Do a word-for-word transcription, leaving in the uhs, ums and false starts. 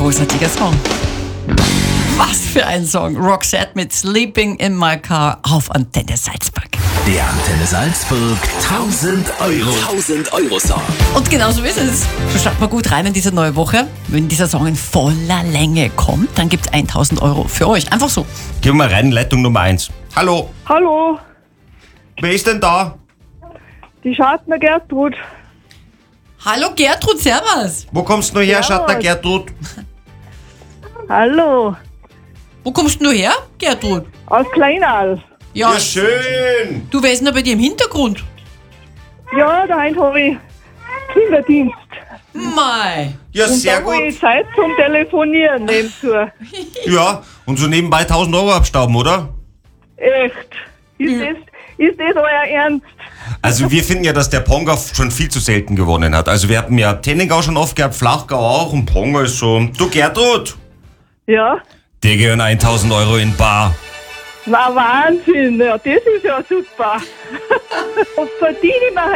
großartiger Song. Was für ein Song. Roxette mit Sleeping in My Car auf Antenne Salzburg. Der Antenne Salzburg tausend Euro. tausend Euro Song. Und genau so ist es. So starten wir gut rein in diese neue Woche. Wenn dieser Song in voller Länge kommt, dann gibt es tausend Euro für euch. Einfach so. Gehen wir mal rein, Leitung Nummer eins. Hallo, Hallo, wer ist denn da? die Schartner Gertrud. Hallo Gertrud, servus. Wo kommst du her, Servus. Schatner Gertrud? Hallo, Wo kommst du her, Gertrud? aus Kleinal. Ja, Ja, schön. du, wer ist denn da bei dir im Hintergrund? Ja, daheim habe ich Kinderdienst. Mei. Ja, Und sehr da habe gut. ich Zeit zum Telefonieren nebenzu. Ja, und so nebenbei tausend Euro abstauben, oder? Echt? Ist, Ja. das, ist das euer Ernst? Also wir finden ja, dass der Ponga schon viel zu selten gewonnen hat. Also wir hatten ja Tenningau schon oft gehabt, Flachgau auch und Ponga ist so... Du Gertrud, Ja? dir gehören tausend Euro in Bar. Na Wahnsinn, ja, das ist ja super. Was verdiene ich mir